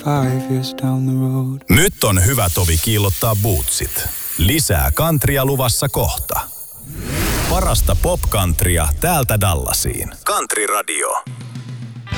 5 years down the road. Nyt on hyvä tovi kiillottaa bootsit. Lisää countrya luvassa kohta. Parasta pop-countrya täältä Dallasiin. Country Radio.